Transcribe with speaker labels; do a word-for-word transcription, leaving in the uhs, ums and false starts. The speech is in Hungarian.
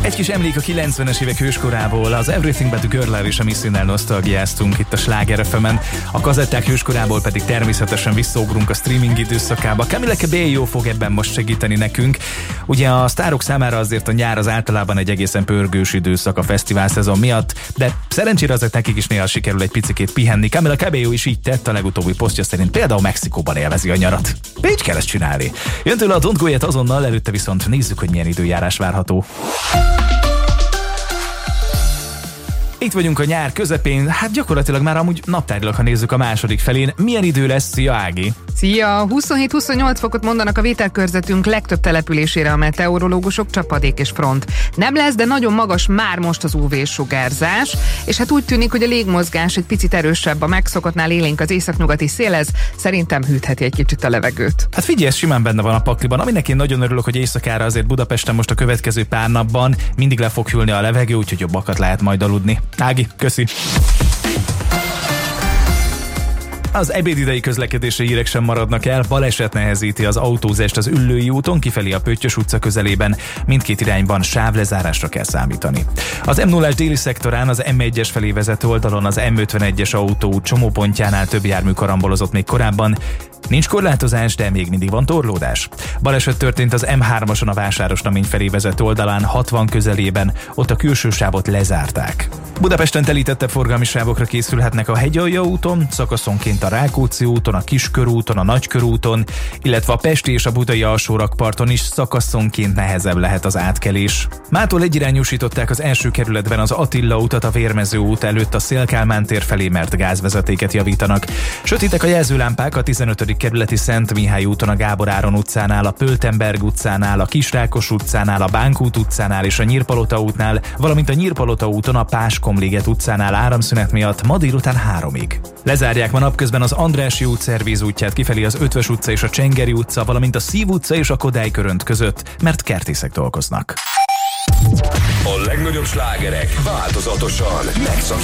Speaker 1: Egy kis emlék a kilencvenes évek hőskorából, az Everything But The Girl-el és a Missy-nel nosztalgiáztunk itt a Sláger ef emen, a kazetták hőskorából pedig természetesen visszaugrunk a streaming időszakába. Camila Cabello fog ebben most segíteni nekünk. Ugye a sztárok számára azért a nyár az általában egy egészen pörgős időszak a fesztivál szezon miatt, de szerencsére azért nekik is néha sikerül egy picikét pihenni. Camila Cabello is így tett, a legutóbbi posztja szerint például Mexikóban élvezi a nyarat. Így kell ezt csinálni. Jön tőle a Don't Go Yet azonnal, előtte viszont nézzük, hogy milyen időjárás várható. Itt vagyunk a nyár közepén, hát gyakorlatilag már amúgy naptárilag, ha nézzük a második felén. Milyen idő lesz? Szia, Ági!
Speaker 2: Szia! huszonhét-huszonnyolc fokot mondanak a vételkörzetünk legtöbb településére a meteorológusok, csapadék és front. Nem lesz, de nagyon magas már most az ú vé-sugárzás, és hát úgy tűnik, hogy a légmozgás egy picit erősebb, a megszokottnál élénk az északnyugati szélez, szerintem hűtheti egy kicsit a levegőt.
Speaker 1: Hát figyelj, ez simán benne van a pakliban. Aminek én nagyon örülök, hogy éjszakára azért Budapesten most a következő pár napban mindig le fog hűlni a levegő, úgyhogy jobbakat lehet majd aludni. Ági, köszi! Az ebédidei közlekedési hírek sem maradnak el, baleset nehezíti az autózást az Üllői úton kifelé a Pöttyös utca közelében, mindkét irányban sávlezárásra kell számítani. Az em nullás déli szektorán az em egyes felé vezető oldalon az em ötvenegyes autóút csomópontjánál több jármű karambolozott még korábban. Nincs korlátozás, de még mindig van torlódás. Baleset történt az em hármason a Vásárosnamény felé vezető oldalán hatvan közelében, ott a külső sávot lezárták. Budapesten telítettebb forgalmi sávokra készülhetnek a Hegyalja úton, szakaszonként a Rákóczi úton, a Kiskörúton, a Nagykörúton, illetve a pesti és a budai alsórakparton is szakaszonként nehezebb lehet az átkelés. Mától egyirányúsították az első kerületben az Attila utat a Vérmező út előtt a Széll-Kálmán tér felé, mert gázvezetéket javítanak. Sötétek a jelzőlámpák a tizenötödik kerületi Szent Mihály úton a Gábor Áron utcánál, a Pöltenberg utcánál, a Kisrákos utcánál, a Bánkút utcánál és a Nyírpalota útnál, valamint a Nyírpalota úton a Páskomliget utcánál áramszünet miatt ma délután háromig. Lezárják ma napközben az Andrássy út szervízútját kifelé az Ötvös utca és a Csengeri utca, valamint a Szív utca és a Kodály Körönt között, mert kertészek dolgoznak.
Speaker 3: A legnagyobb slágerek változatosan megszakítják.